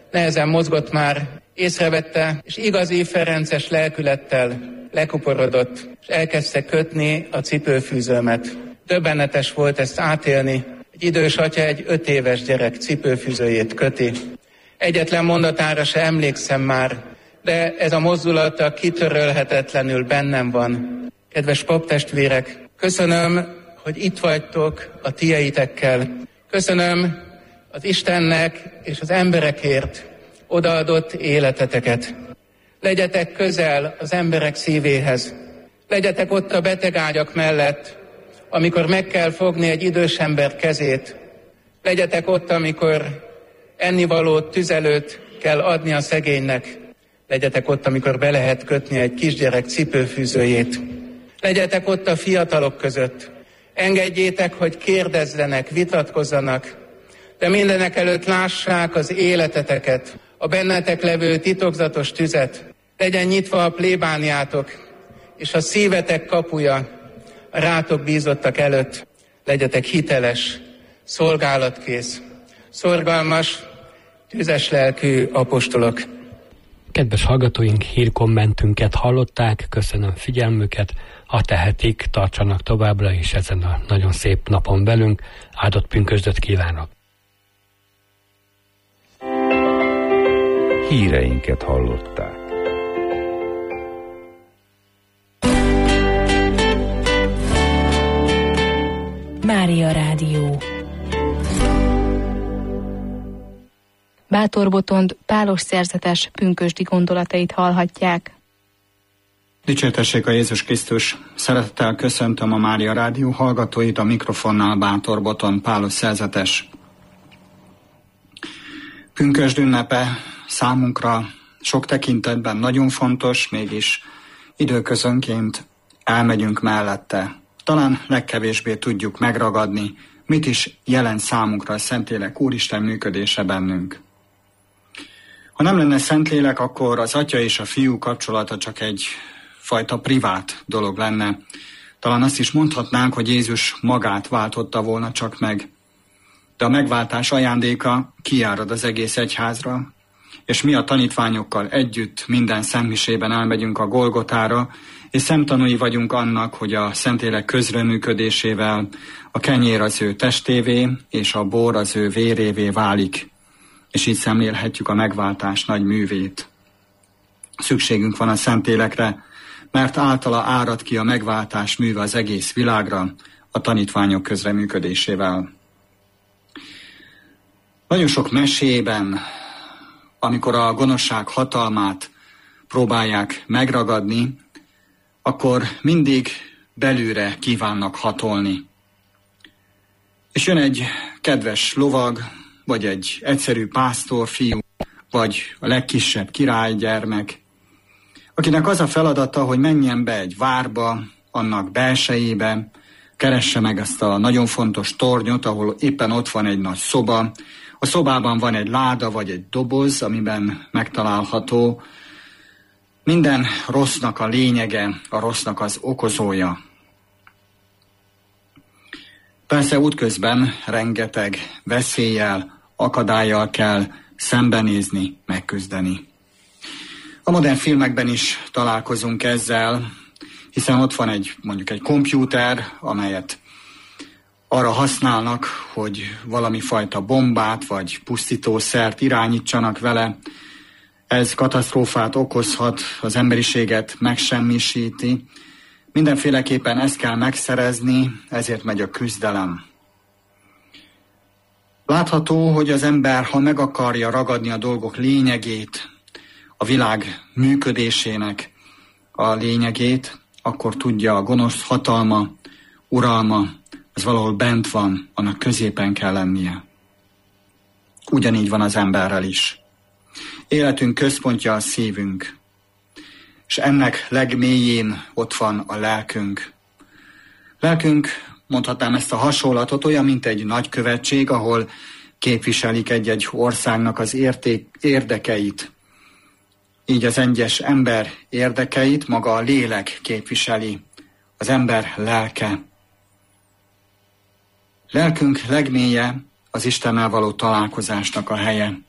nehezen mozgott már, észrevette, és igazi ferences lelkülettel lekuporodott, és elkezdte kötni a cipőfűzőmet. Döbbenetes volt ezt átélni. Egy idős atya egy 5 éves gyerek cipőfűzőjét köti. Egyetlen mondatára se emlékszem már, de ez a mozdulata kitörölhetetlenül bennem van. Kedves paptestvérek, köszönöm, hogy itt vagytok a tieitekkel. Köszönöm az Istennek és az emberekért odaadott életeteket. Legyetek közel az emberek szívéhez. Legyetek ott a betegágyak mellett, amikor meg kell fogni egy idős ember kezét. Legyetek ott, amikor ennivalót, tüzelőt kell adni a szegénynek. Legyetek ott, amikor be lehet kötni egy kisgyerek cipőfűzőjét. Legyetek ott a fiatalok között. Engedjétek, hogy kérdezzenek, vitatkozzanak, de mindenek előtt lássák az életeteket, a bennetek levő titokzatos tüzet. Legyen nyitva a plébániátok, és a szívetek kapuja a rátok bízottak előtt. Legyetek hiteles, szolgálatkész, szorgalmas, tüzes lelkű apostolok. Kedves hallgatóink, hírkommentünket hallották, köszönöm figyelmüket, ha tehetik, tartsanak továbbra is ezen a nagyon szép napon velünk, áldott pünkösdöt kívánok! Híreinket hallották. Mária Rádió. Bátor Botond Pálos szerzetes pünkösdi gondolatait hallhatják. Dicsértessék a Jézus Krisztus! Szeretettel köszöntöm a Mária Rádió hallgatóit, a mikrofonnál Bátor Botond Pálos szerzetes. Pünkösd ünnepe számunkra sok tekintetben nagyon fontos, mégis időközönként elmegyünk mellette. Talán legkevésbé tudjuk megragadni, mit is jelent számunkra a Szentlélek Úristen működése bennünk. Ha nem lenne Szentlélek, akkor az Atya és a Fiú kapcsolata csak egyfajta privát dolog lenne. Talán azt is mondhatnánk, hogy Jézus magát váltotta volna csak meg. De a megváltás ajándéka kiárad az egész egyházra, és mi a tanítványokkal együtt minden szentmisében elmegyünk a Golgotára, és szemtanúi vagyunk annak, hogy a Szentlélek közreműködésével a kenyér az ő testévé, és a bor az ő vérévé válik, és így szemlélhetjük a megváltás nagy művét. Szükségünk van a Szentlélekre, mert általa árad ki a megváltás műve az egész világra a tanítványok közreműködésével. Nagyon sok mesében, amikor a gonoszság hatalmát próbálják megragadni, akkor mindig belülre kívánnak hatolni. És jön egy kedves lovag, vagy egy egyszerű pásztorfiú, vagy a legkisebb királygyermek, akinek az a feladata, hogy menjen be egy várba, annak belsejébe, keresse meg ezt a nagyon fontos tornyot, ahol éppen ott van egy nagy szoba. A szobában van egy láda vagy egy doboz, amiben megtalálható minden rossznak a lényege, a rossznak az okozója. Persze útközben rengeteg veszéllyel, akadállyal kell szembenézni, megküzdeni. A modern filmekben is találkozunk ezzel, hiszen ott van mondjuk egy kompjúter, amelyet arra használnak, hogy valami fajta bombát vagy pusztítószert irányítsanak vele. Ez katasztrófát okozhat, az emberiséget megsemmisíti. Mindenféleképpen ezt kell megszerezni, ezért megy a küzdelem. Látható, hogy az ember, ha meg akarja ragadni a dolgok lényegét, a világ működésének a lényegét, akkor tudja, a gonosz hatalma, uralma, az valahol bent van, annak középen kell lennie. Ugyanígy van az emberrel is. Életünk központja a szívünk, és ennek legmélyén ott van a lelkünk. Lelkünk, mondhatnám ezt a hasonlatot, olyan, mint egy nagykövetség, ahol képviselik egy-egy országnak az érdekeit. Így az egyes ember érdekeit maga a lélek képviseli, az ember lelke. Lelkünk legmélye az Istennel való találkozásnak a helye.